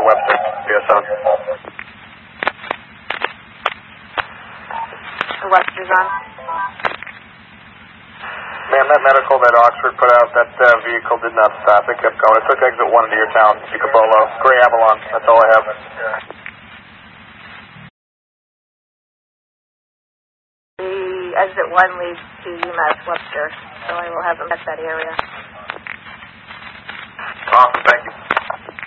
Webster, BSO. Webster's on. Ma'am, that medical that Oxford put out, that vehicle did not stop. It kept going. It took exit 1 into your town, Chicobolo. Gray Avalon. That's all I have. The exit 1 leads to UMass Webster, so I will have them at that area. Awesome, thank you.